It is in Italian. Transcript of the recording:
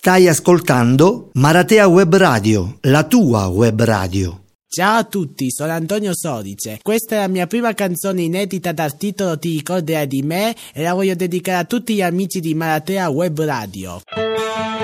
Stai ascoltando Maratea Web Radio, la tua web radio. Ciao a tutti, sono Antonio Sodice. Questa è la mia prima canzone inedita dal titolo Ti ricorderai di me e la voglio dedicare a tutti gli amici di Maratea Web Radio.